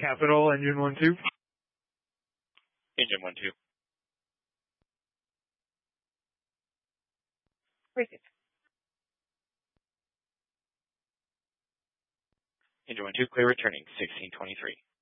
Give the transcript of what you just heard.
Capital, engine 1-2. Engine 1-2. Cricket. Engine 1-2, clear returning, 1623.